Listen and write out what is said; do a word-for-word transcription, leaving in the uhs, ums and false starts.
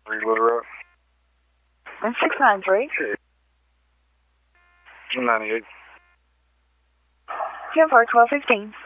Three Little Rock. And six nine three. ninety-eight. ten four twelve fifteen.